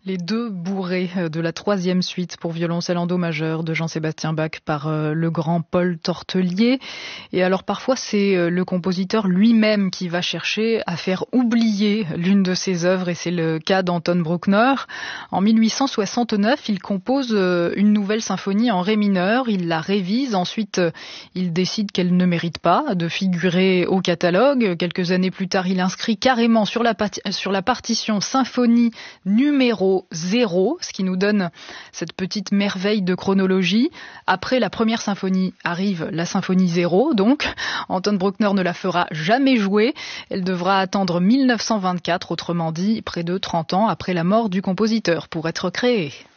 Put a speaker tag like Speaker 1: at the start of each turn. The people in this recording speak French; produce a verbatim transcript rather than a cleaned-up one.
Speaker 1: Les deux bourrées de la troisième suite pour violoncelle en do majeur de Jean-Sébastien Bach par le grand Paul Tortelier. Et alors parfois c'est le compositeur lui-même qui va chercher à faire oublier l'une de ses œuvres, et c'est le cas d'Anton Bruckner. En mille huit cent soixante-neuf, il compose une nouvelle symphonie en ré mineur, il la révise, ensuite il décide qu'elle ne mérite pas de figurer au catalogue. Quelques années plus tard, il inscrit carrément sur la, sur la partition symphonie numéro zéro, ce qui nous donne cette petite merveille de chronologie. Après la première symphonie arrive la symphonie zéro, donc Anton Bruckner ne la fera jamais jouer. Elle devra attendre mille neuf cent vingt-quatre, autrement dit près de trente ans après la mort du compositeur, pour être créée.